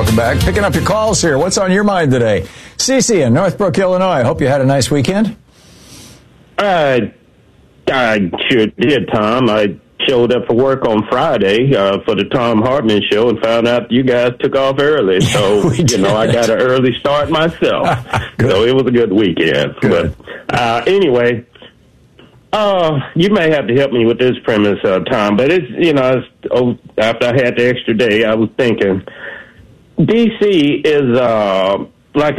Welcome back. Picking up your calls here. What's on your mind today? Cece in Northbrook, Illinois. Hope you had a nice weekend. I sure did, Tom. I showed up for work on Friday for the Tom Hartman show and found out you guys took off early. So, I got an early start myself. So it was a good weekend. Good. But anyway, you may have to help me with this premise, Tom. But after I had the extra day, I was thinking D.C. is like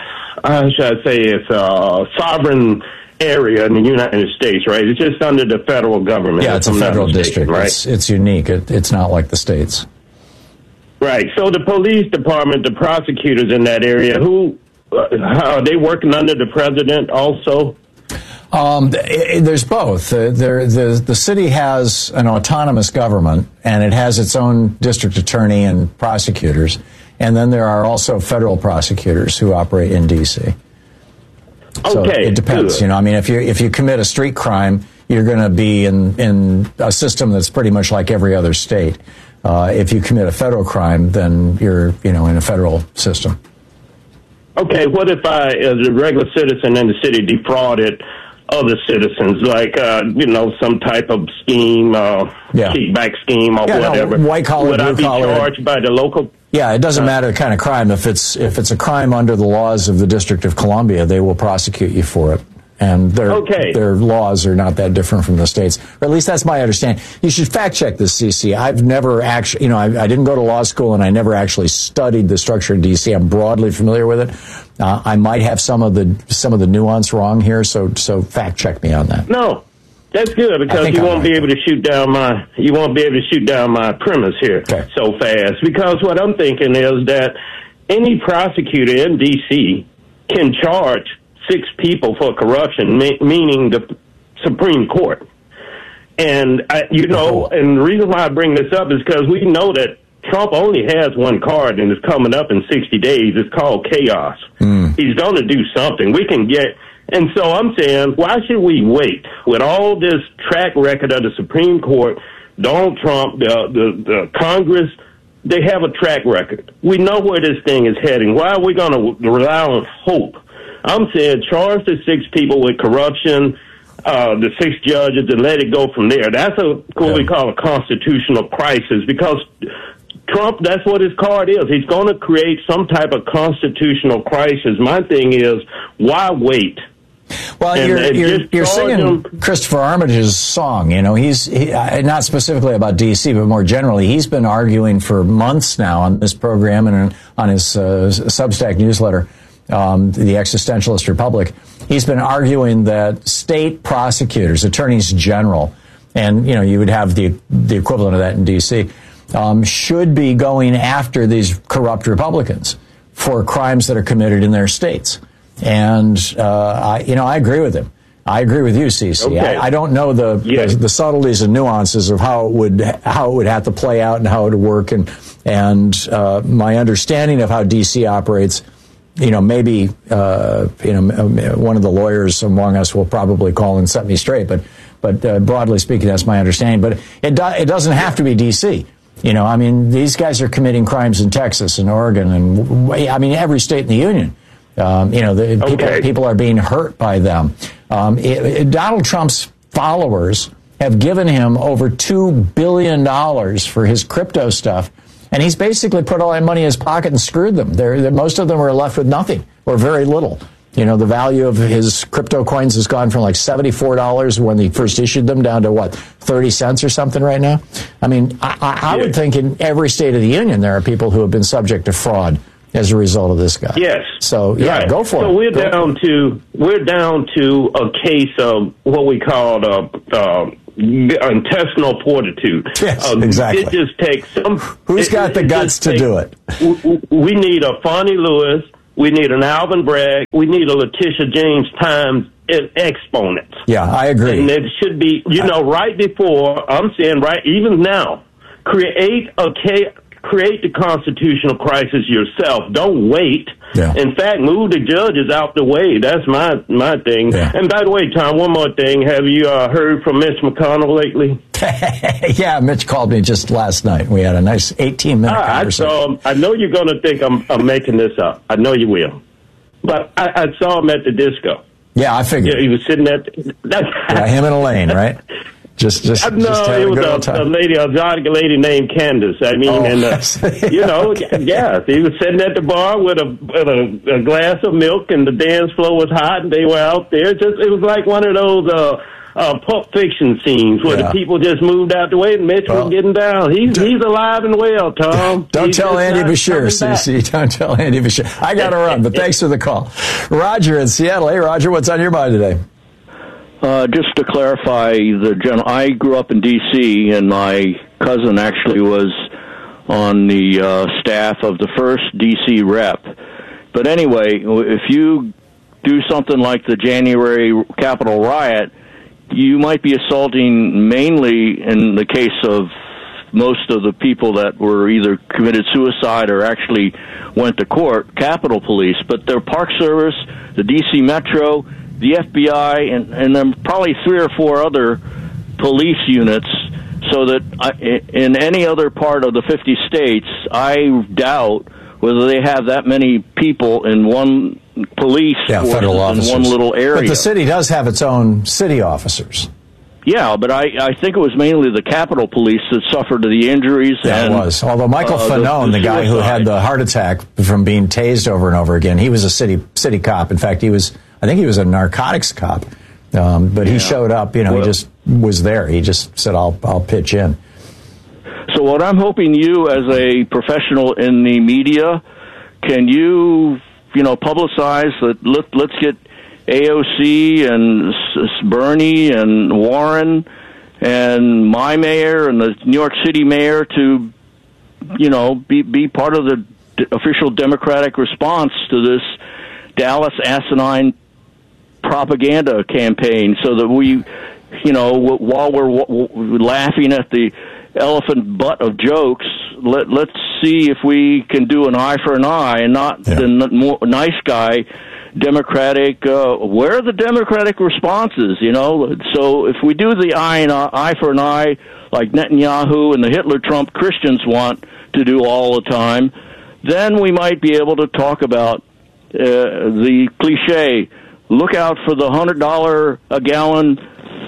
it's a sovereign area in the United States, right? It's just under the federal government. Yeah, it's a federal district, right? It's unique. It's not like the states. Right. So the police department, the prosecutors in that area, are they working under the president also? There's both. The city has an autonomous government, and it has its own district attorney and prosecutors. And then there are also federal prosecutors who operate in D.C. So it depends. Good. If you commit a street crime, you're going to be in a system that's pretty much like every other state. If you commit a federal crime, then you're in a federal system. Okay, what if I, as a regular citizen in the city, defrauded other citizens, like some type of scheme, kickback scheme, or whatever? White collar, would I be charged by the local? Yeah, it doesn't matter the kind of crime. If it's a crime under the laws of the District of Columbia, they will prosecute you for it. And their laws are not that different from the states. Or at least that's my understanding. You should fact check this, CC. I've never actually, I didn't go to law school and I never actually studied the structure in D.C. I'm broadly familiar with it. I might have some of the nuance wrong here, so fact check me on that. No, that's good because you won't be able to shoot down my premise here so fast. Because what I'm thinking is that any prosecutor in D.C. can charge 6 people for corruption, meaning the Supreme Court. And, and the reason why I bring this up is because we know that Trump only has one card and it's coming up in 60 days. It's called chaos. He's going to do something. And so I'm saying, why should we wait with all this track record of the Supreme Court, Donald Trump, the Congress? They have a track record. We know where this thing is heading. Why are we going to rely on hope? I'm saying charge the 6 people with corruption, the 6 judges, and let it go from there. That's what we call a constitutional crisis because Trump, that's what his card is. He's going to create some type of constitutional crisis. My thing is, why wait? Well, you're singing Christopher Armitage's song. He's not specifically about D.C., but more generally, he's been arguing for months now on this program and on his Substack newsletter, the Existentialist Republic. He's been arguing that state prosecutors, attorneys general, and you would have the equivalent of that in D.C., should be going after these corrupt Republicans for crimes that are committed in their states. And I agree with him. I agree with you, Cece. Okay. I don't know the subtleties and nuances of how it would have to play out and how it would work. And my understanding of how D.C. operates, maybe one of the lawyers among us will probably call and set me straight. But broadly speaking, that's my understanding. But it doesn't have to be D.C. These guys are committing crimes in Texas and Oregon and every state in the union. People are being hurt by them. Donald Trump's followers have given him over $2 billion for his crypto stuff, and he's basically put all that money in his pocket and screwed them. Most of them are left with nothing or very little. The value of his crypto coins has gone from like $74 when he first issued them down to 30 cents or something right now. I would think in every state of the union there are people who have been subject to fraud as a result of this guy. Yes. So right. Go for it. So we're down to a case of what we call intestinal fortitude. Yes, exactly. It just takes some. Who's got the guts to do it? We need a Fonnie Lewis. We need an Alvin Bragg. We need a Letitia James times exponents. Yeah, I agree. And it should be, right before, I'm saying even now, create the constitutional crisis yourself. Don't wait Yeah. In fact, move the judges out the way. That's my thing. Yeah. And by the way, Tom, one more thing. Have you heard from Mitch McConnell lately? Yeah, Mitch called me just last night. We had a nice 18-minute conversation. I know you're going to think I'm making this up. I know you will. But I saw him at the disco. Yeah, I figured. Yeah, he was sitting at him and Elaine, right? Just it was a lady, a exotic lady named Candace. I mean, he was sitting at the bar with a glass of milk, and the dance floor was hot, and they were out there. It was like one of those Pulp Fiction scenes where the people just moved out the way, and Mitch was getting down. He's alive and well, Tom. Don't tell Andy Bashir, CC. Don't tell Andy Bashir. I got to run, but thanks for the call. Roger in Seattle. Hey, Roger, what's on your mind today? Just to clarify, I grew up in D.C., and my cousin actually was on the staff of the first D.C. rep. But anyway, if you do something like the January Capitol riot, you might be assaulting, mainly in the case of most of the people that were either committed suicide or actually went to court, Capitol Police. But their Park Service, the D.C. Metro, the FBI, and then probably 3 or 4 other police units, so that in any other part of the 50 states, I doubt whether they have that many people in one police force federal officers in one little area. But the city does have its own city officers. Yeah, but I think it was mainly the Capitol Police that suffered the injuries. Yeah, it was. Although Michael Fanone, the guy who had the heart attack from being tased over and over again, he was a city cop. In fact, I think he was a narcotics cop. But he showed up, he just was there. He just said, I'll pitch in. So what I'm hoping you, as a professional in the media, can you publicize that let's get AOC and Bernie and Warren and my mayor and the New York City mayor to, be part of the official Democratic response to this Dallas asinine propaganda campaign, so that we, while we're laughing at the elephant butt of jokes, let's see if we can do an eye for an eye and not the more nice guy Democratic. Where are the Democratic responses? So if we do the eye for an eye, like Netanyahu and the Hitler Trump Christians want to do all the time, then we might be able to talk about the cliche. Look out for the $100 a gallon,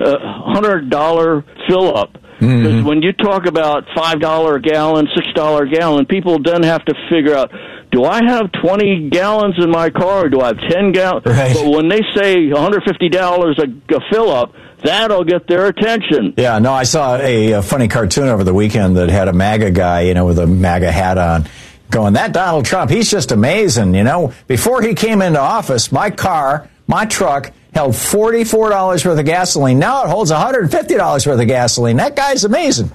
$100 fill up. Because when you talk about $5 a gallon, $6 a gallon, people then have to figure out, do I have 20 gallons in my car, or do I have 10 gallons? Right. But when they say $150 a fill up, that'll get their attention. Yeah, no, I saw a funny cartoon over the weekend that had a MAGA guy, with a MAGA hat on, going, that Donald Trump, he's just amazing, Before he came into office, my truck held $44 worth of gasoline. Now it holds $150 worth of gasoline. That guy's amazing.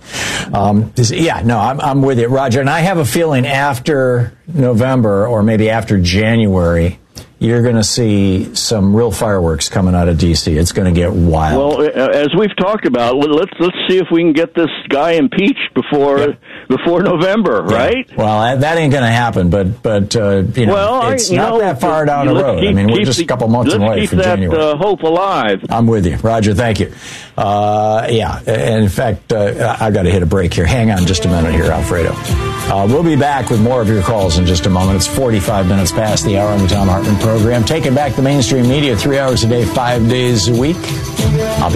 I'm with you, Roger. And I have a feeling after November, or maybe after January, you're going to see some real fireworks coming out of D.C. It's going to get wild. Well, as we've talked about, let's see if we can get this guy impeached before November, right? Well, that ain't going to happen. But it's not that far down the road. We're just a couple months away from January. Keep that hope alive. I'm with you, Roger. Thank you. In fact, I've got to hit a break here. Hang on just a minute here, Alfredo. We'll be back with more of your calls in just a moment. It's 45 minutes past the hour on the Thom Hartmann program. Taking back the mainstream media 3 hours a day, 5 days a week. I'll be